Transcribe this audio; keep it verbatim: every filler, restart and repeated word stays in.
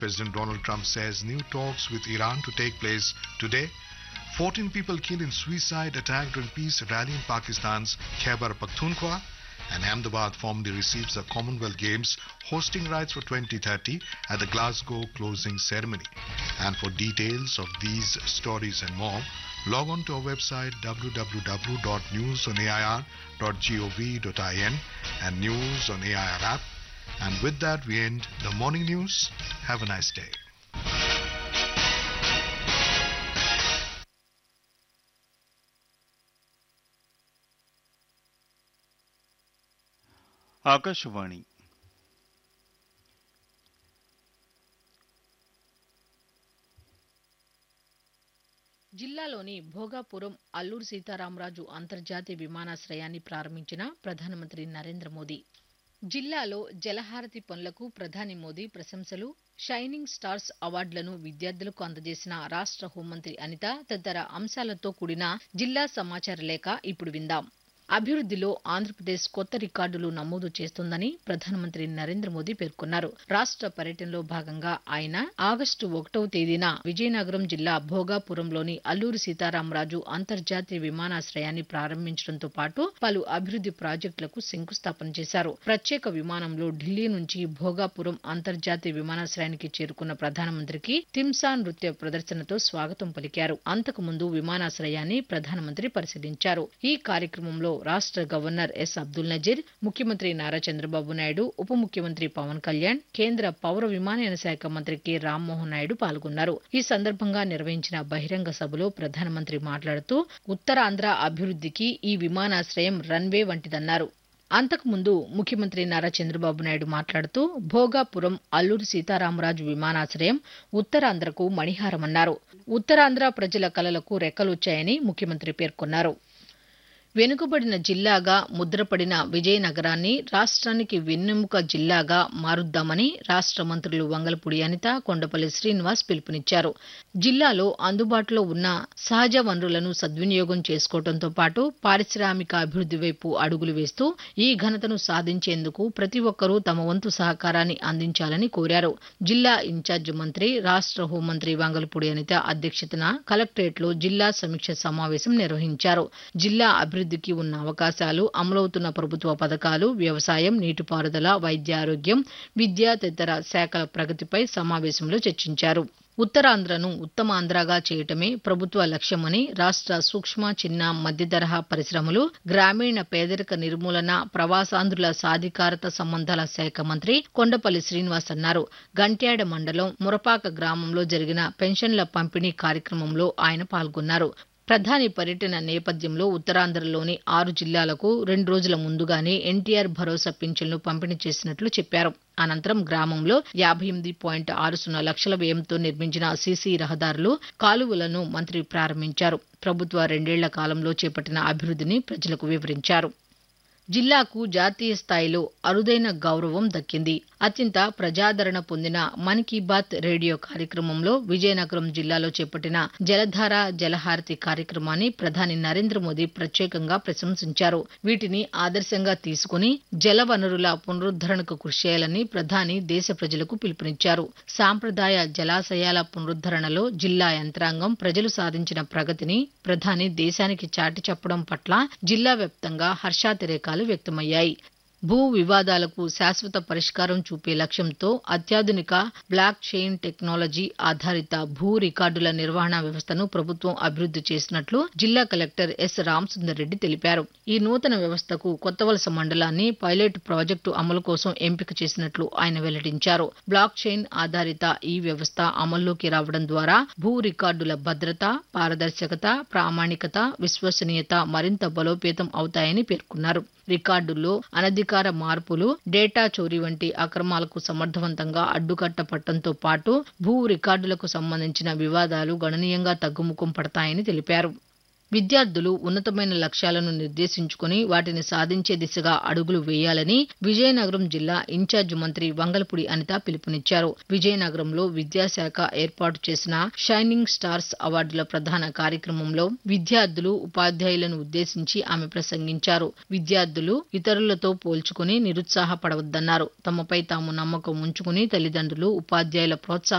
President Donald Trump says new talks with Iran to take place today. fourteen people killed in suicide attack during peace rally in Pakistan's Khyber Pakhtunkhwa. And Ahmedabad formally receives the Commonwealth Games hosting rights for twenty thirty at the Glasgow closing ceremony. And for details of these stories and more, log on to our website w w w dot news on a i r dot gov dot in and News on A I R app. And with that, we end the morning news. Have a nice day. Akashvani జిల్లాలోని భోగాపురం అల్లూరు సీతారామరాజు అంతర్జాతీయ విమానాశ్రయాన్ని ప్రారంభించిన ప్రధానమంత్రి నరేంద్ర మోదీ. జిల్లాలో జలహారతి పనులకు ప్రధాని మోదీ ప్రశంసలు, shining stars అవార్డులను విద్యార్థులకు అందజేసిన రాష్ట్ర హోంమంత్రి అనిత తదితర అంశాలతో కూడిన జిల్లా సమాచార లేఖ ఇప్పుడు విందాం. అభివృద్ధిలో ఆంధ్రప్రదేశ్ కొత్త రికార్డులు నమోదు చేస్తోందని ప్రధానమంత్రి నరేంద్ర మోదీ పేర్కొన్నారు. రాష్ట్ర పర్యటనలో భాగంగా ఆయన ఆగస్టు ఒకటవ తేదీన విజయనగరం జిల్లా భోగాపురంలోని అల్లూరి సీతారామరాజు అంతర్జాతీయ విమానాశ్రయాన్ని ప్రారంభించడంతో పాటు పలు అభివృద్ది ప్రాజెక్టులకు శంకుస్థాపన చేశారు. ప్రత్యేక విమానంలో ఢిల్లీ నుంచి భోగాపురం అంతర్జాతీయ విమానాశ్రయానికి చేరుకున్న ప్రధానమంత్రికి తింసా నృత్య ప్రదర్శనతో స్వాగతం పలికారు. అంతకుముందు విమానాశ్రయాన్ని ప్రధానమంత్రి పరిశీలించారు. ఈ కార్యక్రమంలో రాష్ట్ర గవర్నర్ ఎస్ అబ్దుల్ నజీర్, ముఖ్యమంత్రి నారా చంద్రబాబు నాయుడు, ఉప ముఖ్యమంత్రి పవన్ కళ్యాణ్, కేంద్ర పౌర విమానయాన శాఖ మంత్రి కె రామ్మోహన్ నాయుడు పాల్గొన్నారు. ఈ సందర్భంగా నిర్వహించిన బహిరంగ సభలో ప్రధానమంత్రి మాట్లాడుతూ ఉత్తరాంధ్ర అభివృద్ధికి ఈ విమానాశ్రయం రన్వే వంటిదన్నారు. అంతకుముందు ముఖ్యమంత్రి నారా చంద్రబాబు నాయుడు మాట్లాడుతూ భోగాపురం అల్లూరి సీతారామరాజు విమానాశ్రయం ఉత్తరాంధ్రకు మణిహారమన్నారు. ఉత్తరాంధ్ర ప్రజల కలలకు రెక్కలొచ్చాయని ముఖ్యమంత్రి పేర్కొన్నారు. వెనుకబడిన జిల్లాగా ముద్రపడిన విజయనగరాన్ని రాష్ట్రానికి వెన్నెముక జిల్లాగా మారుద్దామని రాష్ట్ర మంత్రులు వంగలపూడి అనిత, కొండపల్లి శ్రీనివాస్ పిలుపునిచ్చారు. జిల్లాలో అందుబాటులో ఉన్న సహజ వనరులను సద్వినియోగం చేసుకోవడంతో పాటు పారిశ్రామిక అభివృద్ది వైపు అడుగులు వేస్తూ ఈ ఘనతను సాధించేందుకు ప్రతి ఒక్కరూ తమ వంతు సహకారాన్ని అందించాలని కోరారు. జిల్లా ఇన్ఛార్జి మంత్రి, రాష్ట్ర హోంమంత్రి వంగలపూడి అనిత అధ్యక్షతన కలెక్టరేట్లో జిల్లా సమీక్ష సమావేశం నిర్వహించారు. జిల్లా అభివృద్ధికి ఉన్న అవకాశాలు, అమలవుతున్న ప్రభుత్వ పథకాలు, వ్యవసాయం, నీటిపారుదల, వైద్య ఆరోగ్యం, విద్య తదితర శాఖల ప్రగతిపై సమావేశంలో చర్చించారు. ఉత్తరాంధ్రను ఉత్తమాంధ్రగా చేయటమే ప్రభుత్వ లక్ష్యమని రాష్ట్ర సూక్ష్మ, చిన్న, మధ్యతరహా పరిశ్రమలు, గ్రామీణ పేదరిక నిర్మూలన, ప్రవాసాంధ్రుల సాధికారత సంబంధాల శాఖ మంత్రి కొండపల్లి శ్రీనివాస్ అన్నారు. గంట్యాడ మండలం మురపాక గ్రామంలో జరిగిన పెన్షన్ల పంపిణీ కార్యక్రమంలో ఆయన పాల్గొన్నారు. ప్రధాని పర్యటన నేపథ్యంలో ఉత్తరాంధ్రలోని ఆరు జిల్లాలకు రెండు రోజుల ముందుగానే ఎన్టీఆర్ భరోసా పింఛన్లు పంపిణీ చేసినట్లు చెప్పారు. అనంతరం గ్రామంలో యాభై ఎనిమిది పాయింట్ ఆరు సున్నా లక్షల వ్యయంతో నిర్మించిన సీసీ రహదారులు, కాలువలను మంత్రి ప్రారంభించారు. ప్రభుత్వ రెండేళ్ల కాలంలో చేపట్టిన అభివృద్ధిని ప్రజలకు వివరించారు. జిల్లాకు జాతీయ స్థాయిలో అరుదైన గౌరవం దక్కింది. అత్యంత ప్రజాదరణ పొందిన మన్ కీ బాత్ రేడియో కార్యక్రమంలో విజయనగరం జిల్లాలో చేపట్టిన జలధార, జలహారతి కార్యక్రమాన్ని ప్రధాని నరేంద్ర మోదీ ప్రత్యేకంగా ప్రశంసించారు. వీటిని ఆదర్శంగా తీసుకుని జల వనరుల పునరుద్ధరణకు కృషి చేయాలని ప్రధాని దేశ ప్రజలకు పిలుపునిచ్చారు. సాంప్రదాయ జలాశయాల పునరుద్ధరణలో జిల్లా యంత్రాంగం, ప్రజలు సాధించిన ప్రగతిని ప్రధాని దేశానికి చాటి చెప్పడం పట్ల జిల్లా వ్యాప్తంగా హర్షాతిరేకాలు వ్యక్తమయ్యాయి. భూ వివాదాలకు శాశ్వత పరిష్కారం చూపే లక్ష్యంతో అత్యాధునిక బ్లాక్ చైన్ టెక్నాలజీ ఆధారిత భూ రికార్డుల నిర్వహణ వ్యవస్థను ప్రభుత్వం అభివృద్ది చేసినట్లు జిల్లా కలెక్టర్ ఎస్ రామసుందర్ రెడ్డి తెలిపారు. ఈ నూతన వ్యవస్థకు కొత్తవలస మండలాన్ని పైలట్ ప్రాజెక్టు అమలు కోసం ఎంపిక చేసినట్లు ఆయన వెల్లడించారు. బ్లాక్ చైన్ ఆధారిత ఈ వ్యవస్థ అమల్లోకి రావడం ద్వారా భూ రికార్డుల భద్రత, పారదర్శకత, ప్రామాణికత, విశ్వసనీయత మరింత బలోపేతం అవుతాయని పేర్కొన్నారు. రికార్డుల్లో అనధికార మార్పులు, డేటా చోరీ వంటి అక్రమాలకు సమర్థవంతంగా అడ్డుకట్టపట్టడంతో పాటు భూ రికార్డులకు సంబంధించిన వివాదాలు గణనీయంగా తగ్గుముఖం పడతాయని తెలిపారు. విద్యార్థులు ఉన్నతమైన లక్ష్యాలను నిర్దేశించుకుని వాటిని సాధించే దిశగా అడుగులు వేయాలని విజయనగరం జిల్లా ఇన్ఛార్జ్ మంత్రి వంగలపూడి అనిత పిలుపునిచ్చారు. విజయనగరంలో విద్యాశాఖ ఏర్పాటు చేసిన షైనింగ్ స్టార్స్ అవార్డుల ప్రధాన కార్యక్రమంలో విద్యార్థులు ఉపాధ్యాయులను ఉద్దేశించి ఆమె ప్రసంగించారు. విద్యార్థులు ఇతరులతో పోల్చుకుని నిరుత్సాహపడవద్దన్నారు. తమపై తాము నమ్మకం ఉంచుకుని తల్లిదండ్రులు, ఉపాధ్యాయుల ప్రోత్సాహం